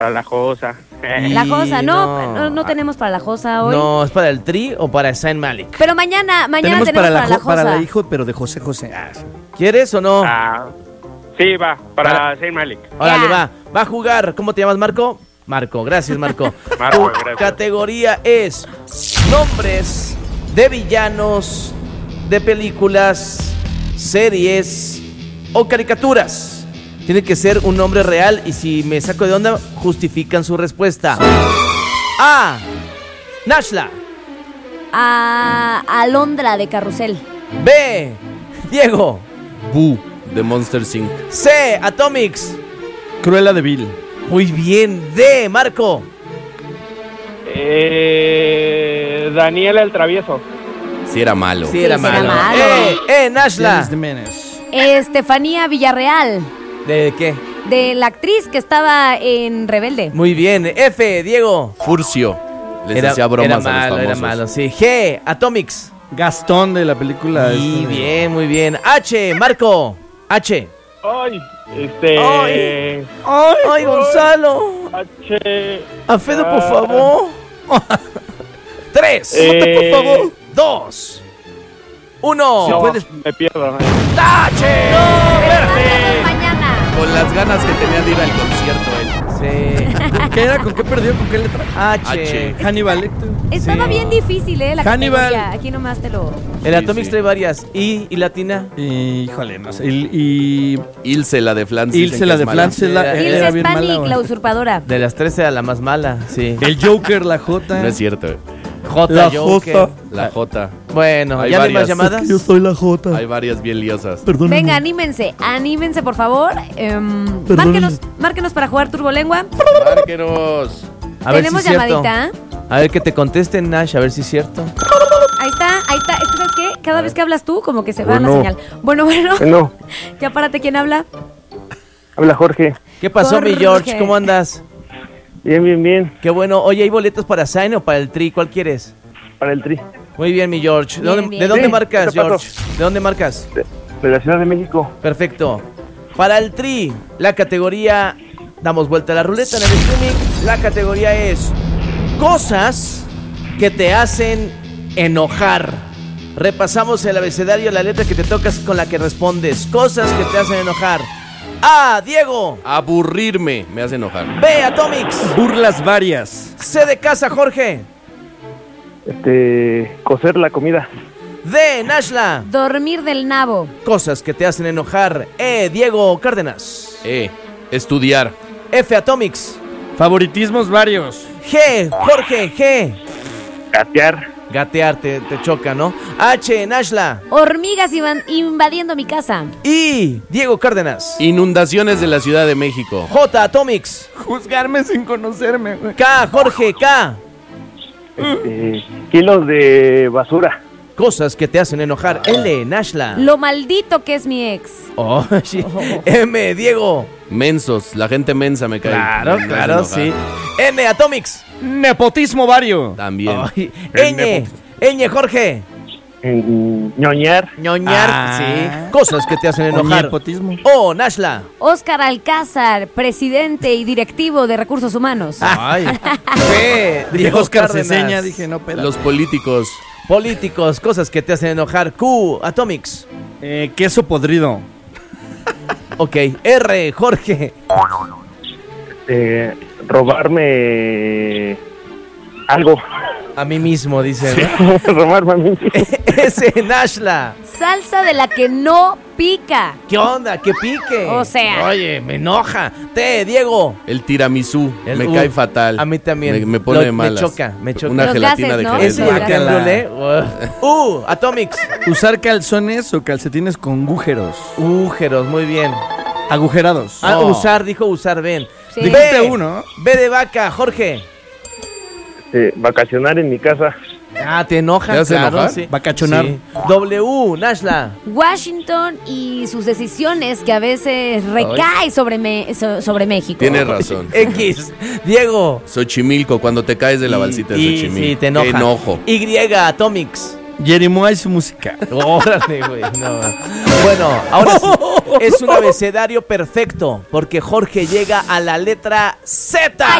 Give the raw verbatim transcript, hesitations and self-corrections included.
Para la Josa. La Josa, no, no. no, no tenemos para la Josa hoy. No, ¿es para el Tri o para Zayn Malik? Pero mañana, mañana tenemos, tenemos para, la, para la jo- para Josa. la hijo, pero de José José. Ah, sí. ¿Quieres o no? Ah, sí, va, para Para- Zayn Malik. Órale, Ya. va. Va a jugar. ¿Cómo te llamas, Marco? Marco, gracias, Marco. Marco, Tu gracias. categoría es nombres de villanos de películas, series o caricaturas. Tiene que ser un nombre real y si me saco de onda, justifican su respuesta. A. Nashla. A Alondra de Carrusel. B. Diego. Boo, de Monster incorporated. C. Atomics. Cruella de Vil. Muy bien. D. Marco. Eh, Daniela el Travieso. Sí era malo. Sí, era Sí, sí era malo. malo. E. E. Nashla. Dennis de Menes. Estefanía Villarreal, ¿De qué? de la actriz que estaba en Rebelde. Muy bien. F. Diego. Furcio. Les Era, hacía bromas era a los malo, famosos. era malo, sí. G. Atomics. Gastón de la película. Muy este, bien, muy bien. H. Marco. H. Ay, este. Ay. Ay, Gonzalo. H. Alfredo, por ah, favor. Tres. Eh, por favor. Dos. Uno. No, puedes- me pierdo. ¡Tache! Pero mañana. Con las ganas que tenía de ir al concierto él. Sí. ¿Qué era? ¿Con qué perdió? ¿Con qué letra? H. H. Hannibal Lecter. Estaba Sí. bien difícil, ¿eh? La Hannibal. categoría. Aquí nomás te lo... El Sí, Atomics sí. trae varias. I y latina. Y, híjole, no sé. Y, y Ilse, la de Flans. Ilse, la de Flans, es la- Ilse era Ilse bien mala, Spanik, güey. la usurpadora. De las tres era la más mala, sí. El Joker, la J. No es cierto. eh. J. La Joker. Jota. La J. Bueno, Hay ¿ya no hay más varias. llamadas? Yo soy la J. Hay varias bien liosas. Perdóname. Venga, anímense, anímense por favor. Em, Perdón. márquenos, márquenos para jugar Turbolengua. Márquenos. A ver Tenemos si es cierto. llamadita. A ver que te contesten, Nash, a ver si es cierto. Ahí está, ahí está. Es que, ¿sabes qué? Cada vez que hablas tú, como que se va la Bueno. señal. Bueno, bueno. Bueno, Ya párate, ¿quién habla? habla Jorge. ¿Qué pasó, mi Jorge. George? ¿Cómo andas? Bien, bien, bien. Qué bueno. Oye, ¿hay boletos para Zayn o para el Tri? ¿Cuál quieres? Para el Tri. Muy bien, mi George. ¿De Bien, dónde, bien. ¿de dónde Sí, marcas, ¿qué pasó? George? ¿De dónde marcas? De, de la Ciudad de México. Perfecto. Para el Tri, la categoría... Damos vuelta a la ruleta en el streaming. La categoría es... Cosas que te hacen enojar. Repasamos el abecedario, la letra que te tocas con la que respondes. Cosas que te hacen enojar. A. Diego. Aburrirme me hace enojar. B. Atomics. Burlas varias. C de casa, Jorge. Este. Cocer la comida. D. Nashla. Dormir del nabo. Cosas que te hacen enojar. E. Diego Cárdenas. E. Estudiar. F. Atomics. Favoritismos varios. G. Jorge. G. Gatear. Gatear, te, te choca, ¿no? H. Nashla. Hormigas iban invadiendo mi casa. I. Diego Cárdenas. Inundaciones de la Ciudad de México. J. Atomics. Juzgarme sin conocerme, güey. K. Jorge. K. Este. Kilos de basura. Cosas que te hacen enojar. L. Nashla. Lo maldito que es mi ex. Oh, sí. M. Diego. Mensos. La gente mensa me cae. Claro, me hace claro, enojar. sí. N. Atomics. Nepotismo vario. También. Ay, Ñ. Ñ. Jorge. En ñoñar. Ñoñar. Ah. Sí. Cosas que te hacen enojar. Nepotismo. O. Nashla. Oscar Alcázar, presidente y directivo de Recursos Humanos. Ay. P. Dije Oscar Cárdenas. Ceseña, dije no, pero. Los políticos. Políticos, cosas que te hacen enojar. Q. Atomics. Eh, queso podrido. Ok. R. Jorge. Este. Robarme. Algo. A mí mismo, dice. ¿no? Robarme a mí. S. Nashla. Salsa de la que no pica. ¿Qué onda? ¿Qué pique? O sea. Oye, me enoja. T. Diego. El tiramisú. El- me uh, cae fatal. a mí también. Me, me pone Lo- de me malas. choca, me choca. Una Los gelatina gases, de ¿no? Jerez. Ese y el Guácala. crème brûlée. Uh, Atomics. Usar calzones o calcetines con agujeros. Agujeros, muy bien. Agujerados. Ah, No. usar, dijo usar, ven. Sí. Dijiste uno. B de vaca, Jorge. Este. Vacacionar en mi casa. Ah, te enoja, ¿Te hace claro, enojar? sí. Vacacionar. Sí. W, Nashla. Washington y sus decisiones que a veces recae sobre, me- so- sobre México. Tienes razón. X, Diego. Xochimilco, cuando te caes de la balsita de Y- Xochimilco. sí, te enoja. Qué enojo. Y, Atomics. Jerimoa y su música. Órale, güey. No. Bueno, ahora sí. Es un abecedario perfecto porque Jorge llega a la letra Z.